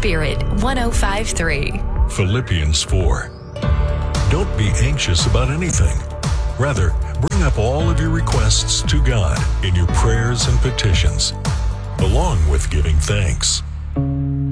Spirit 105.3. Philippians 4. Don't be anxious about anything. Rather, bring up all of your requests to God in your prayers and petitions, along with giving thanks.